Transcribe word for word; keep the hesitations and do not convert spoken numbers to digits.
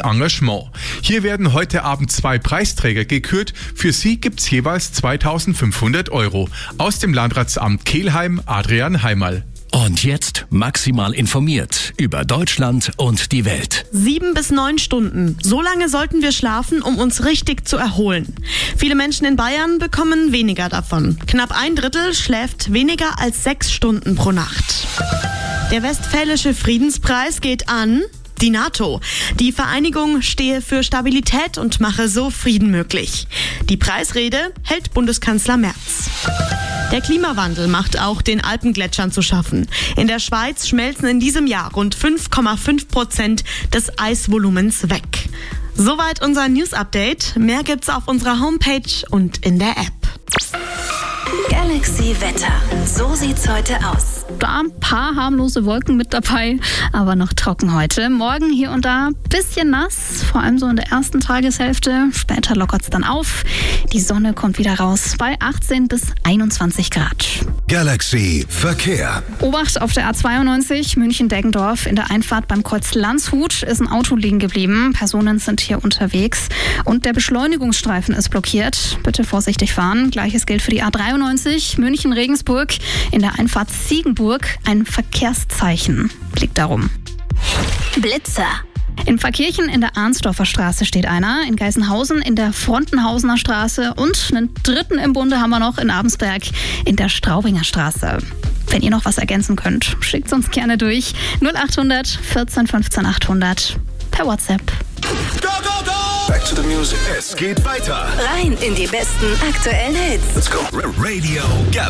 Engagement. Hier werden heute Abend zwei Preisträger gekürt. Für sie gibt's jeweils zweitausendfünfhundert Euro. Aus dem Landratsamt Kelheim, Adrian Heimal. Und jetzt maximal informiert über Deutschland und die Welt. Sieben bis neun Stunden. So lange sollten wir schlafen, um uns richtig zu erholen. Viele Menschen in Bayern bekommen weniger davon. Knapp ein Drittel schläft weniger als sechs Stunden pro Nacht. Der Westfälische Friedenspreis geht an die NATO. Die Vereinigung stehe für Stabilität und mache so Frieden möglich. Die Preisrede hält Bundeskanzler Merz. Der Klimawandel macht auch den Alpengletschern zu schaffen. In der Schweiz schmelzen in diesem Jahr rund fünf Komma fünf Prozent des Eisvolumens weg. Soweit unser News-Update. Mehr gibt's auf unserer Homepage und in der App. Galaxy Wetter. So sieht's heute aus. Da ein paar harmlose Wolken mit dabei, aber noch trocken heute. Morgen hier und da bisschen nass, vor allem so in der ersten Tageshälfte. Später lockert's dann auf. Die Sonne kommt wieder raus bei achtzehn bis einundzwanzig Grad. Galaxy Verkehr. Obacht auf der A zweiundneunzig München-Deggendorf. In der Einfahrt beim Kreuz Landshut ist ein Auto liegen geblieben. Personen sind hier unterwegs und der Beschleunigungsstreifen ist blockiert. Bitte vorsichtig fahren. Gleiches gilt für die A dreiundneunzig München-Regensburg. In der Einfahrt Ziegenburg ein Verkehrszeichen liegt darum. Blitzer. In Pfarrkirchen in der Arnsdorfer Straße steht einer, in Geisenhausen in der Frontenhausener Straße und einen dritten im Bunde haben wir noch in Abensberg in der Straubinger Straße. Wenn ihr noch was ergänzen könnt, schickt uns gerne durch null achthundert vierzehn fünfzehn achthundert per WhatsApp. Go, go, go! Back to the music. Es geht weiter. Rein in die besten aktuellen Hits. Let's go. Radio Galaxy.